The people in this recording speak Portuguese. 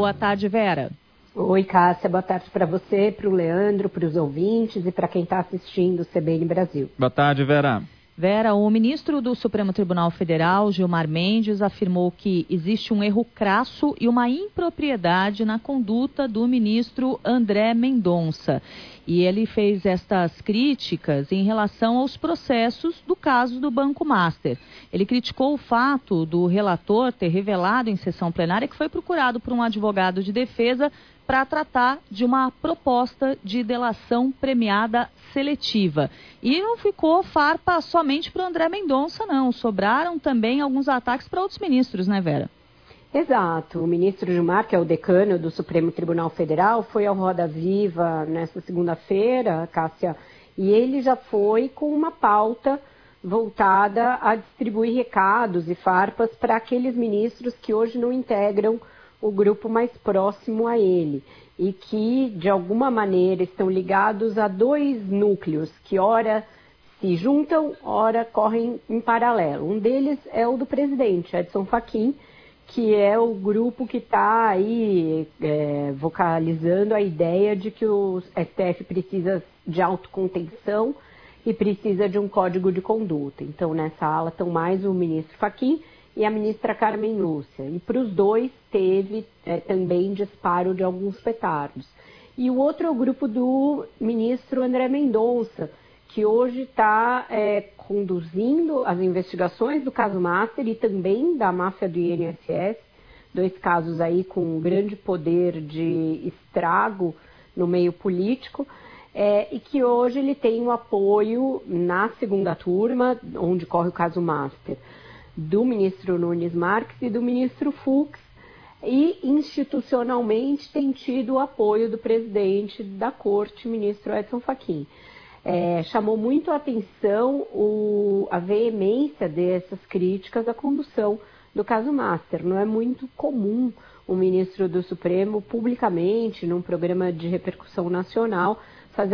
Boa tarde, Vera. Oi, Cássia. Boa tarde para você, para o Leandro, para os ouvintes e para quem está assistindo o CBN Brasil. Boa tarde, Vera. Vera, o ministro do Supremo Tribunal Federal, Gilmar Mendes, afirmou que existe um erro crasso e uma impropriedade na conduta do ministro André Mendonça. E ele fez estas críticas em relação aos processos do caso do Banco Master. Ele criticou o fato do relator ter revelado em sessão plenária que foi procurado por um advogado de defesa para tratar de uma proposta de delação premiada seletiva. E não ficou farpa somente para o André Mendonça, não. Sobraram também alguns ataques para outros ministros, né, Vera? Exato. O ministro Gilmar, que é o decano do Supremo Tribunal Federal, foi ao Roda Viva nesta segunda-feira, Cássia, e ele já foi com uma pauta voltada a distribuir recados e farpas para aqueles ministros que hoje não integram o grupo mais próximo a ele e que, de alguma maneira, estão ligados a dois núcleos que, ora, se juntam, ora, correm em paralelo. Um deles é o do presidente, Edson Fachin, que é o grupo que está aí vocalizando a ideia de que o STF precisa de autocontenção e precisa de um código de conduta. Então, nessa ala estão mais o ministro Fachin e a ministra Carmen Lúcia. E para os dois teve também disparo de alguns petardos. E o outro é o grupo do ministro André Mendonça, que hoje está conduzindo as investigações do caso Master e também da máfia do INSS, dois casos aí com grande poder de estrago no meio político, e que hoje ele tem o apoio na segunda turma, onde corre o caso Master, do ministro Nunes Marques e do ministro Fux, e institucionalmente tem tido o apoio do presidente da corte, ministro Edson Fachin. Chamou muito a atenção a veemência dessas críticas à condução do caso Master. Não é muito comum o ministro do Supremo, publicamente, num programa de repercussão nacional,